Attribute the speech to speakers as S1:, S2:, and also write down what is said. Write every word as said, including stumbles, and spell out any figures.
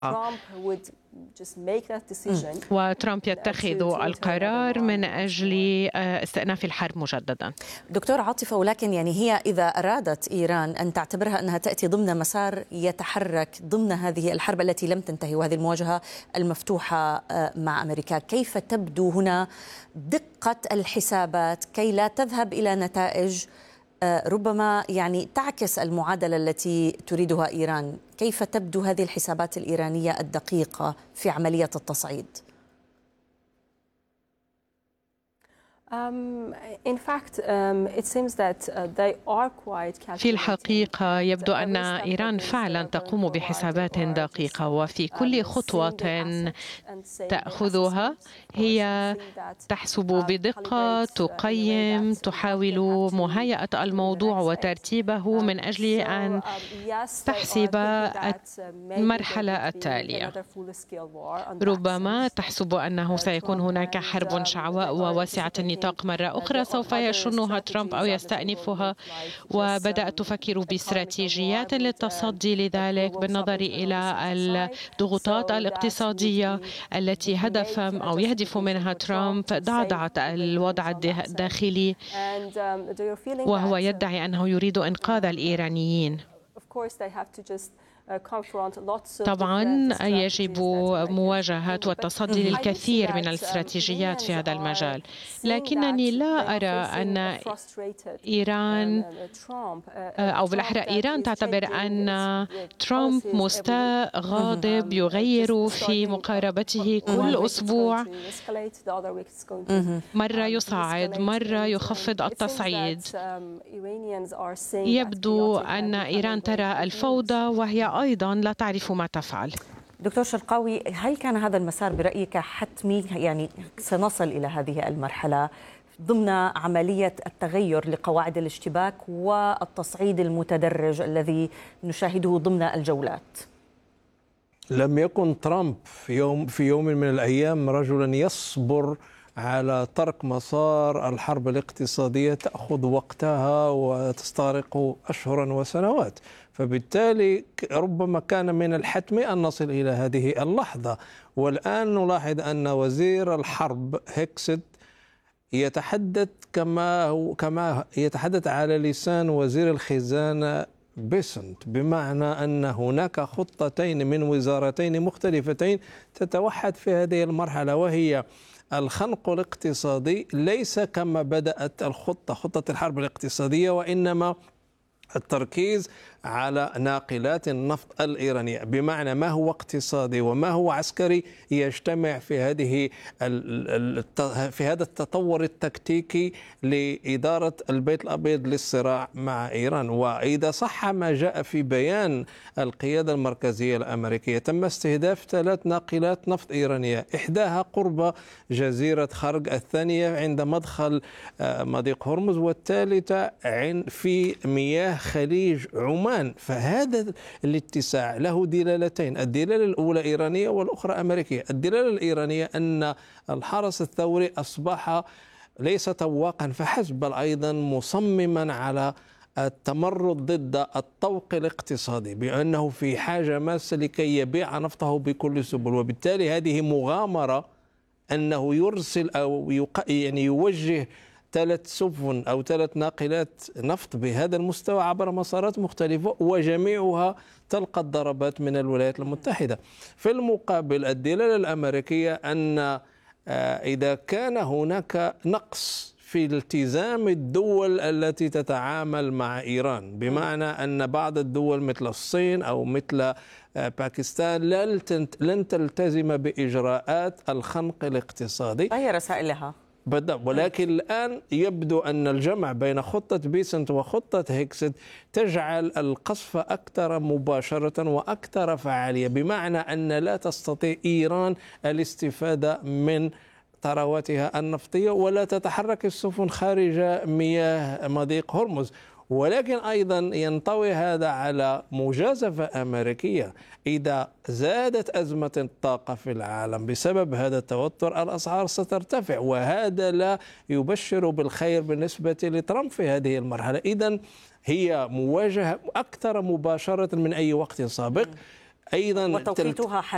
S1: وترامب يتخذ القرار من أجل استئناف الحرب مجددا.
S2: دكتور عاطفة، ولكن يعني هي إذا أرادت إيران أن تعتبرها أنها تأتي ضمن مسار يتحرك ضمن هذه الحرب التي لم تنتهي وهذه المواجهة المفتوحة مع أمريكا، كيف تبدو هنا دقة الحسابات كي لا تذهب إلى نتائج ربما يعني تعكس المعادلة التي تريدها إيران؟ كيف تبدو هذه الحسابات الإيرانية الدقيقة في عملية التصعيد؟
S1: في الحقيقة يبدو أن إيران فعلا تقوم بحسابات دقيقة، وفي كل خطوة تأخذها هي تحسب بدقة، تقيم، تحاول مهيئة الموضوع وترتيبه من أجل أن تحسب المرحلة التالية. ربما تحسب أنه سيكون هناك حرب شعواء وواسعة النطاق مرة أخرى سوف يشنها ترامب أو يستأنفها، وبدأت تفكر باستراتيجيات للتصدي لذلك بالنظر إلى الضغوطات الاقتصادية التي هدف أو يهدف منها ترامب ضعضعة الوضع الداخلي، وهو يدعي أنه يريد إنقاذ الإيرانيين. طبعا يجب مواجهة والتصدي للكثير من الاستراتيجيات في هذا المجال، لكنني لا أرى أن إيران أو بالأحرى إيران تعتبر أن ترامب مستاء غاضب يغير في مقاربته كل أسبوع، مرة يصعد مرة يخفض التصعيد. يبدو أن إيران ترى الفوضى وهي أيضا لا تعرف ما تفعل.
S2: دكتور شرقاوي، هل كان هذا المسار برأيك حتمي؟ يعني سنصل إلى هذه المرحلة ضمن عملية التغير لقواعد الاشتباك والتصعيد المتدرج الذي نشاهده ضمن الجولات؟
S3: لم يكن ترامب في يوم في يوم من الأيام رجلا يصبر على ترك مسار الحرب الاقتصادية تأخذ وقتها وتستغرق أشهرا وسنوات، فبالتالي ربما كان من الحتم أن نصل إلى هذه اللحظة. والآن نلاحظ أن وزير الحرب هيكسيت يتحدث كما هو كما يتحدث على لسان وزير الخزانة بيسنت، بمعنى أن هناك خطتين من وزارتين مختلفتين تتوحد في هذه المرحلة، وهي الخنق الاقتصادي ليس كما بدأت الخطة خطة الحرب الاقتصادية، وإنما التركيز على ناقلات النفط الإيرانية، بمعنى ما هو اقتصادي وما هو عسكري يجتمع في هذه في هذا التطور التكتيكي لإدارة البيت الأبيض للصراع مع إيران. وإذا صح ما جاء في بيان القيادة المركزية الأمريكية، تم استهداف ثلاث ناقلات نفط إيرانية، إحداها قرب جزيرة خرج، الثانية عند مدخل مضيق هرمز، والثالثة في مياه خليج عمان. فهذا الاتساع له دلالتين، الدلالة الأولى إيرانية والأخرى أمريكية. الدلالة الإيرانية أن الحرس الثوري أصبح ليس تواقا فحسب، بل أيضا مصمما على التمرد ضد الطوق الاقتصادي، بأنه في حاجة ماسة لكي يبيع نفطه بكل سبل. وبالتالي هذه مغامرة أنه يرسل أو يعني يوجه ثلاث سفن أو ثلاث ناقلات نفط بهذا المستوى عبر مسارات مختلفة، وجميعها تلقى الضربات من الولايات المتحدة. في المقابل الدلالة الأمريكية أن إذا كان هناك نقص في التزام الدول التي تتعامل مع إيران، بمعنى أن بعض الدول مثل الصين أو مثل باكستان لن تلتزم بإجراءات الخنق الاقتصادي،
S2: غير رسائلها
S3: بدأ. ولكن الآن يبدو أن الجمع بين خطة بيسنت وخطة هيكسيت تجعل القصف أكثر مباشرة وأكثر فعالية، بمعنى أن لا تستطيع إيران الاستفادة من ثرواتها النفطية ولا تتحرك السفن خارج مياه مضيق هرمز. ولكن أيضا ينطوي هذا على مجازفة أمريكية. إذا زادت أزمة الطاقة في العالم بسبب هذا التوتر، الأسعار سترتفع، وهذا لا يبشر بالخير بالنسبة لترامب في هذه المرحلة. إذن هي مواجهة أكثر مباشرة من أي وقت سابق. أيضا
S2: وتوقيتها